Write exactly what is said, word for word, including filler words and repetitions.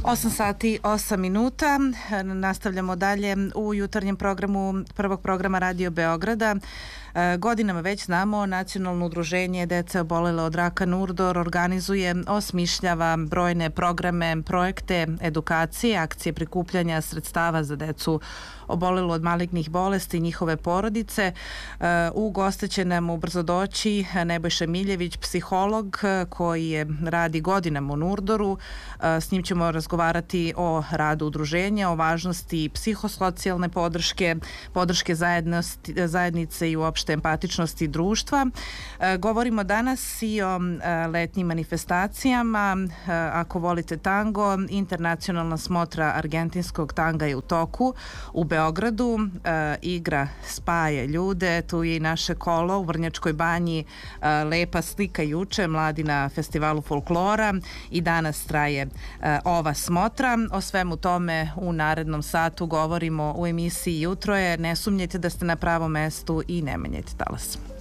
osam sati, osam minuta. Nastavljamo dalje u jutarnjem programu prvog programa Radio Beograda. Godinama već znamo, Nacionalno udruženje dece obolele od raka Nurdor organizuje, osmišljava brojne programe, projekte, edukacije, akcije prikupljanja sredstava za decu obolelu od malignih bolesti i njihove porodice. U goste će nam ubrzo doći Nebojša Miljević, psiholog koji je radi godinama u Nurdoru. S njim ćemo razgovarati o radu udruženja, o važnosti psihosocijalne podrške, podrške zajednice i uopšte empatičnosti društva. Govorimo danas i o letnjim manifestacijama. Ako volite tango, internacionalna smotra argentinskog tanga je u toku u Beogradu. Igra spaja ljude, tu je i naše kolo u Vrnjačkoj banji, lepa slika juče, mladi na festivalu folklora, i danas traje ova smotra. O svemu tome u narednom satu govorimo u emisiji Jutro je. Ne sumnjajte da ste na pravom mestu i ne menjajte talas.